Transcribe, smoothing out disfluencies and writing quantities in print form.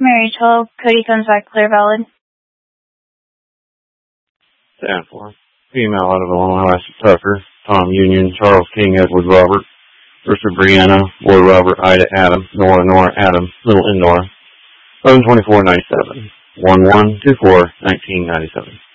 Mary 12, Cody comes back clear valid. 10-4. Female out of Illinois, Lassie Tucker, Tom Union, Charles King, Edward Robert, Richard Brianna, Boy Robert, Ida Adam, Nora Adam, Little Nora, 11/24/97, 11/24/1997.